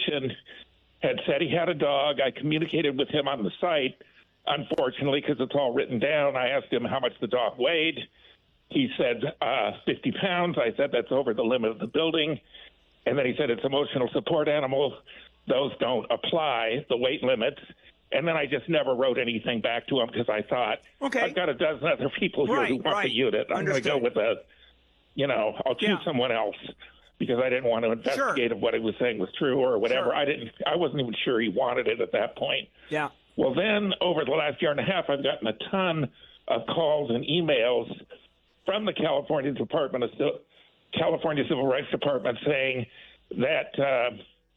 mediation, had said he had a dog. I communicated with him on the site, unfortunately, because it's all written down. I asked him how much the dog weighed. He said 50 pounds. I said that's over the limit of the building. And then he said it's emotional support animal. Those don't apply, the weight limits. And then I just never wrote anything back to him because I thought, I've got a dozen other people here who want the unit. I'm going to go with I'll choose someone else because I didn't want to investigate if what he was saying was true or whatever. I wasn't even sure he wanted it at that point. Yeah. Well, then over the last year and a half, I've gotten a ton of calls and emails from the California Civil Rights Department saying that,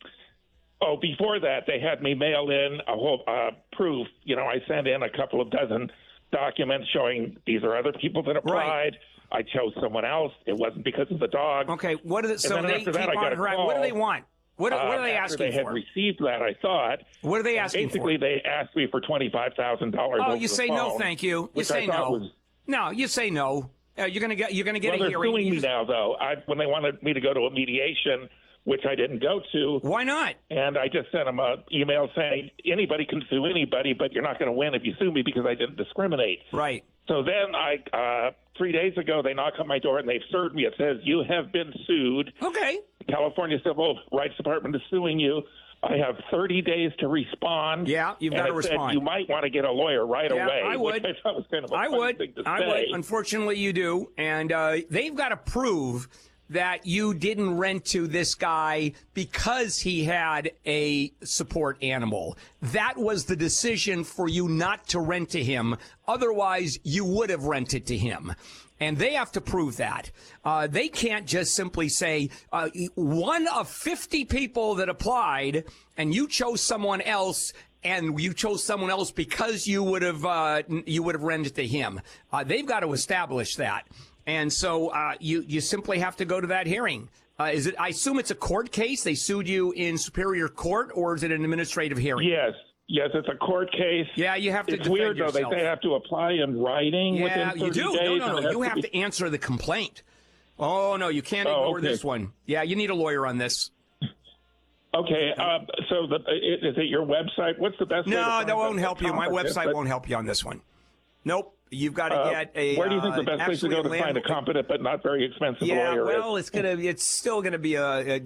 before that, they had me mail in a whole proof. I sent in a couple of dozen documents showing these are other people that applied. Right. I chose someone else. It wasn't because of the dog. Okay, what are so they keep on what do they want? What are they asking for? They had received that, I thought. What are they asking Basically, for? they asked me for $25,000. Oh, you say no, thank you. You say no. No, you say no. You're gonna get a hearing. They're suing me now, though. When they wanted me to go to a mediation, which I didn't go to. Why not? And I just sent them an email saying anybody can sue anybody, but you're not going to win if you sue me because I didn't discriminate. Right. So then 3 days ago, they knock on my door and they've served me. It says, you have been sued. Okay. The California Civil Rights Department is suing you. I have 30 days to respond. Yeah, you've got to respond. You might want to get a lawyer right away. I would. Which I thought was kind of a funny thing to say. I would. Unfortunately, you do. And they've got to prove that you didn't rent to this guy because he had a support animal. That was the decision for you not to rent to him. Otherwise, you would have rented to him. And they have to prove that. They can't just simply say, one of 50 people that applied and you chose someone else, and you chose someone else because you would have rented to him. They've got to establish that. And so you simply have to go to that hearing. I assume it's a court case? They sued you in Superior Court, or is it an administrative hearing? Yes, it's a court case. Yeah, you have to defend weird, yourself. Though. They have to apply in writing within 30 you do. days. No. You have to answer the complaint. Oh, no, you can't ignore this one. Yeah, you need a lawyer on this. Okay, so is it your website? What's the best way to find that won't the help you. My website won't help you on this one. Nope. You've got to get a. Where do you think the best place to go to find a competent but not very expensive lawyer is? It's still gonna be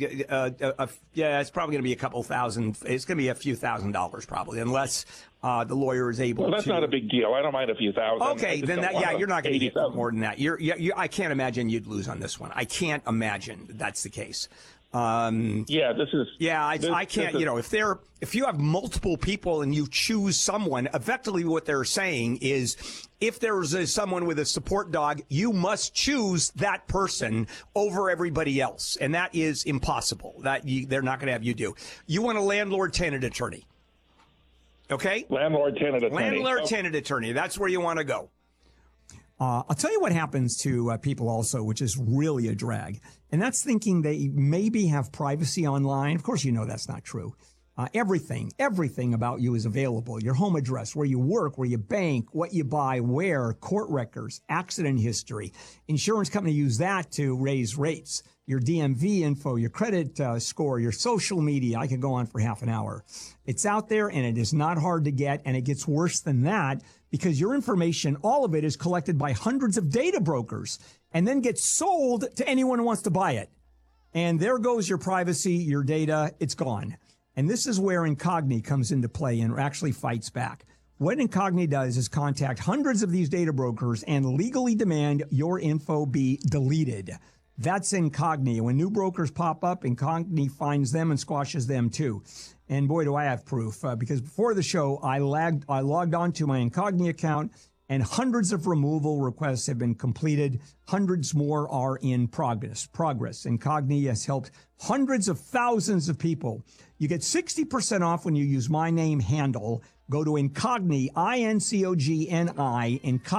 it's probably gonna be a couple thousand. It's gonna be a few $1,000s probably, unless the lawyer is able. Well, that's not a big deal. I don't mind a few thousand. Okay, then you're not gonna get more than that. I can't imagine you'd lose on this one. I can't imagine that's the case. I can't. If you have multiple people and you choose someone, effectively what they're saying is, if there's someone with a support dog, you must choose that person over everybody else, and that is impossible. They're not going to have you do. You want a landlord-tenant attorney, okay? Landlord-tenant attorney. Landlord-tenant attorney. That's where you want to go. I'll tell you what happens to people also, which is really a drag. And that's thinking they maybe have privacy online. Of course, that's not true. Everything about you is available. Your home address, where you work, where you bank, what you buy, where, court records, accident history. Insurance company use that to raise rates. Your DMV info, your credit score, your social media. I could go on for half an hour. It's out there, and it is not hard to get, and it gets worse than that because your information, all of it, is collected by hundreds of data brokers and then gets sold to anyone who wants to buy it. And there goes your privacy, your data, it's gone. And this is where Incogni comes into play and actually fights back. What Incogni does is contact hundreds of these data brokers and legally demand your info be deleted. That's Incogni. When new brokers pop up, Incogni finds them and squashes them too. And boy, do I have proof. Because before the show, I logged on to my Incogni account, and hundreds of removal requests have been completed. Hundreds more are in progress. Incogni has helped hundreds of thousands of people. You get 60% off when you use my name handle. Go to Incogni, INCOGNI,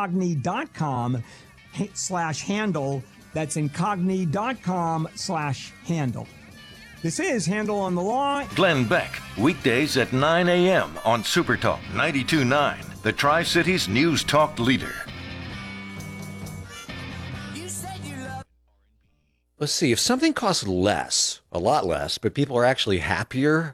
Incogni.com/handle. That's Incogni.com/handle. This is Handle on the Law. Glenn Beck, weekdays at 9 a.m. on Super Talk 92.9, the Tri-Cities News Talk leader. Let's see, if something costs less, a lot less, but people are actually happier